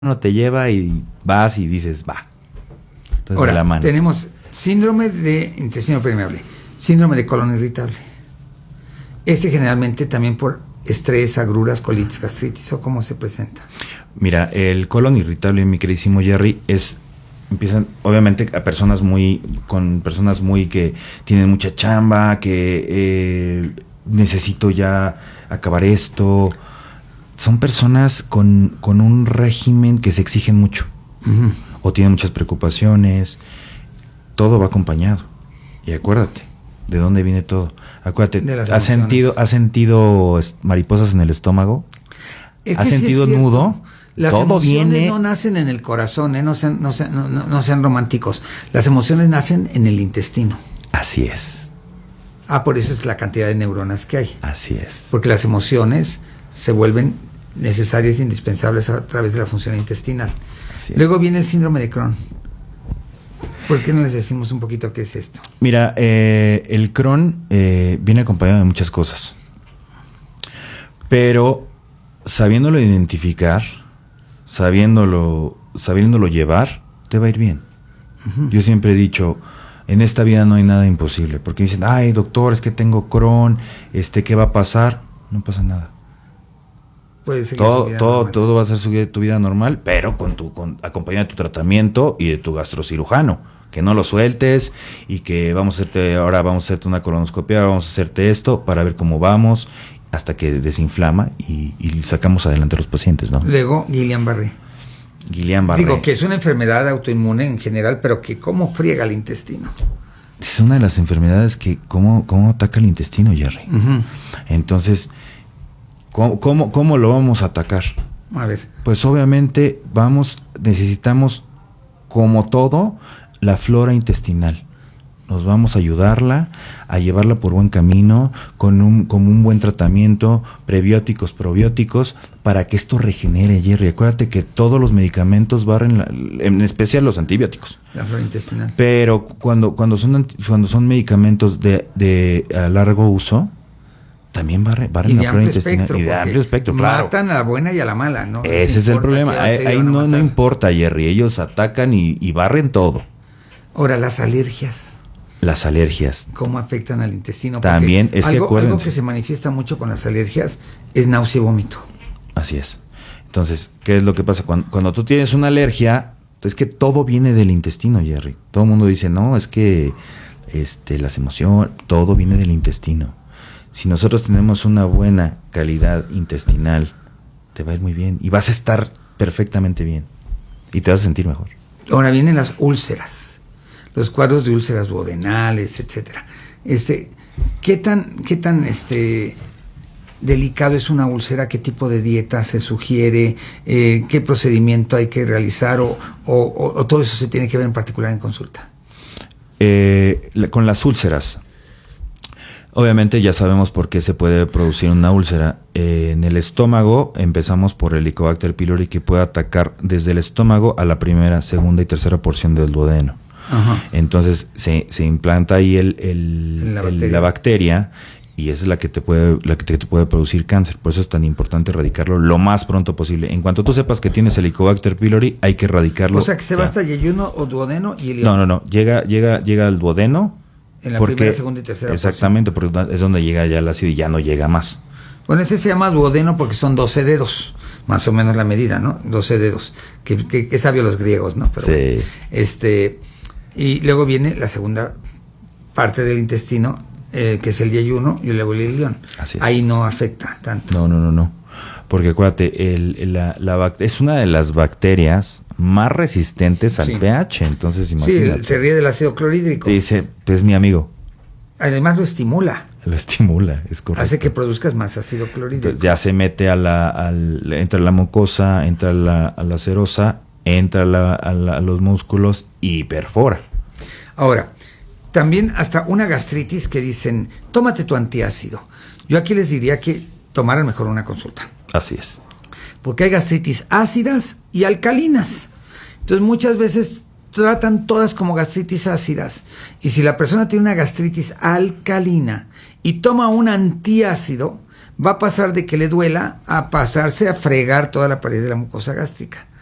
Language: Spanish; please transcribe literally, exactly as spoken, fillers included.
mano te lleva y vas y dices, va. Entonces, ahora, de la mano. Tenemos síndrome de intestino permeable, síndrome de colon irritable. Este generalmente también por estrés, agruras, colitis, gastritis, ¿o cómo se presenta? Mira, el colon irritable, mi queridísimo Jerry, es empiezan obviamente a personas muy con personas muy que tienen mucha chamba, que eh, necesito ya acabar esto. Son personas con, con un régimen que se exigen mucho, uh-huh. o tienen muchas preocupaciones. Todo va acompañado. Y acuérdate, ¿de dónde viene todo? Acuérdate, ¿has sentido, ¿has sentido mariposas en el estómago? Es que ¿Has sí sentido es nudo? Las todo emociones viene... no nacen en el corazón, ¿eh? no, sean, no, sean, no, no, no sean románticos. Las emociones nacen en el intestino. Así es. Ah, por eso es la cantidad de neuronas que hay. Así es. Porque las emociones se vuelven necesarias e indispensables a través de la función intestinal. Así es. Luego viene el síndrome de Crohn. ¿Por qué no les decimos un poquito qué es esto? Mira, eh, el Crohn eh, viene acompañado de muchas cosas. Pero sabiéndolo identificar, sabiéndolo, sabiéndolo llevar, te va a ir bien. Uh-huh. Yo siempre he dicho, en esta vida no hay nada imposible. Porque dicen, ay, doctor, es que tengo Crohn, este, ¿qué va a pasar? No pasa nada. Puede seguir todo, su vida todo, normal. todo va a ser su, tu vida normal, pero con tu, con, acompañado de tu tratamiento y de tu gastrocirujano. Que no lo sueltes y que vamos a hacerte, ahora vamos a hacerte una colonoscopia, ahora vamos a hacerte esto para ver cómo vamos, hasta que desinflama y, y sacamos adelante a los pacientes, ¿no? Luego, Guillain-Barré. Guillain-Barré. Digo que es una enfermedad autoinmune en general, pero que cómo friega el intestino. Es una de las enfermedades que cómo, cómo ataca el intestino, Jerry. Uh-huh. Entonces, ¿cómo, cómo, ¿cómo lo vamos a atacar? A ver. Pues obviamente vamos, necesitamos, como todo, la flora intestinal. Nos vamos a ayudarla, a llevarla por buen camino, con un, con un buen tratamiento, prebióticos, probióticos, para que esto regenere, Jerry. Acuérdate que todos los medicamentos barren, la, en especial los antibióticos. La flora intestinal. Pero cuando, cuando, son, cuando son medicamentos de, de a largo uso, también barren, barren la flora intestinal. Espectro, y de amplio espectro, claro. Matan a la buena y a la mala, ¿no? Ese es el problema. Ahí, ahí no, no importa, Jerry. Ellos atacan y, y barren todo. Ahora, las alergias. Las alergias. ¿Cómo afectan al intestino? Porque también es algo, que algo que se manifiesta mucho con las alergias es náusea y vómito. Así es. Entonces, ¿qué es lo que pasa? Cuando, cuando tú tienes una alergia, es que todo viene del intestino, Jerry. Todo el mundo dice, no, es que este, las emociones, todo viene del intestino. Si nosotros tenemos una buena calidad intestinal, te va a ir muy bien y vas a estar perfectamente bien y te vas a sentir mejor. Ahora vienen las úlceras. Los cuadros de úlceras duodenales, etcétera. Este, ¿qué tan, qué tan este delicado es una úlcera? ¿Qué tipo de dieta se sugiere? Eh, ¿Qué procedimiento hay que realizar? O, o, o todo eso se tiene que ver en particular en consulta. Eh, con las úlceras, obviamente ya sabemos por qué se puede producir una úlcera. Eh, en el estómago empezamos por el Helicobacter pylori, que puede atacar desde el estómago a la primera, segunda y tercera porción del duodeno. Ajá. Entonces se, se implanta ahí el, el, la, el, bacteria. la bacteria y esa es la que te puede la que te, te puede producir cáncer. Por eso es tan importante erradicarlo lo más pronto posible. En cuanto tú sepas que tienes el Helicobacter pylori, hay que erradicarlo. O sea que se va hasta yeyuno o duodeno y el No, no, no. Llega, llega, llega al duodeno. En la porque, primera, segunda y tercera. Exactamente, porción. Porque es donde llega ya el ácido y ya no llega más. Bueno, este se llama duodeno porque son doce dedos, más o menos la medida, ¿no? doce dedos. Que, que, que sabio los griegos, ¿no? Pero sí. Bueno, este... Y luego viene la segunda parte del intestino, eh, que es el yeyuno, y luego el ilión. Así es. Ahí no afecta tanto. No, no, no, no. Porque acuérdate, el, la, la, es una de las bacterias más resistentes al sí. pH. Entonces, imagínate. Sí, se ríe del ácido clorhídrico. Dice, es mi amigo. Además lo estimula. Lo estimula, es correcto. Hace que produzcas más ácido clorhídrico. Entonces, ya se mete a la, al, entra a la mucosa, entra a la, a la serosa, entra a, la, a, la, a los músculos y perfora. Ahora, también hasta una gastritis que dicen, tómate tu antiácido. Yo aquí les diría que tomaran mejor una consulta. Así es. Porque hay gastritis ácidas y alcalinas. Entonces muchas veces tratan todas como gastritis ácidas. Y si la persona tiene una gastritis alcalina y toma un antiácido, va a pasar de que le duela a pasarse a fregar toda la pared de la mucosa gástrica.